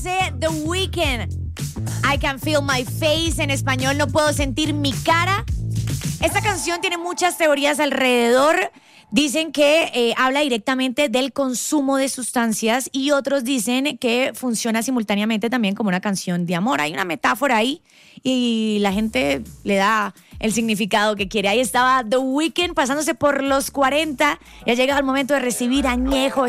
The Weeknd, I Can Feel My Face, en español no puedo sentir mi cara. Esta canción tiene muchas teorías alrededor. Dicen que habla directamente del consumo de sustancias y otros dicen que funciona simultáneamente también como una canción de amor. Hay una metáfora ahí y la gente le da el significado que quiere. Ahí estaba The Weeknd pasándose por los 40. Ya ha llegado el momento de recibir añejo.